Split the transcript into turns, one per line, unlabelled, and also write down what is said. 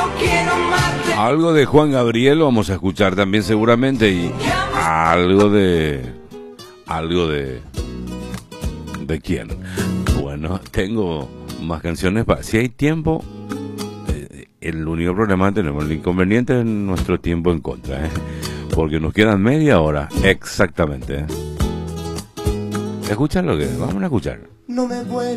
Algo de Juan Gabriel vamos a escuchar también seguramente, y algo de quién. Bueno, tengo más canciones para, si hay tiempo. El único problema que tenemos, el inconveniente es nuestro tiempo en contra, porque nos quedan media hora exactamente. Escucha lo que vamos a escuchar.
No me